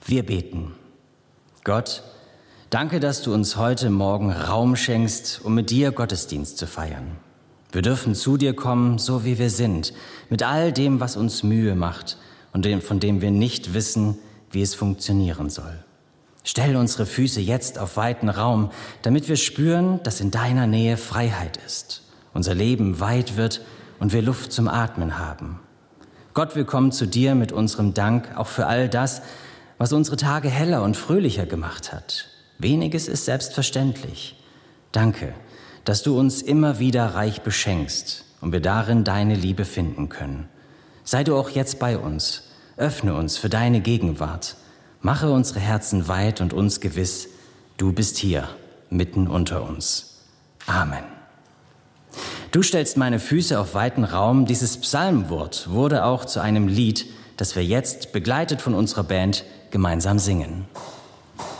Wir beten. Gott, danke, dass du uns heute Morgen Raum schenkst, um mit dir Gottesdienst zu feiern. Wir dürfen zu dir kommen, so wie wir sind, mit all dem, was uns Mühe macht und von dem wir nicht wissen, wie es funktionieren soll. Stell unsere Füße jetzt auf weiten Raum, damit wir spüren, dass in deiner Nähe Freiheit ist, unser Leben weit wird und wir Luft zum Atmen haben. Gott, wir kommen zu dir mit unserem Dank auch für all das, was unsere Tage heller und fröhlicher gemacht hat. Weniges ist selbstverständlich. Danke, dass du uns immer wieder reich beschenkst und wir darin deine Liebe finden können. Sei du auch jetzt bei uns. Öffne uns für deine Gegenwart. Mache unsere Herzen weit und uns gewiss, du bist hier, mitten unter uns. Amen. Du stellst meine Füße auf weiten Raum. Dieses Psalmwort wurde auch zu einem Lied, das wir jetzt, begleitet von unserer Band, gemeinsam singen.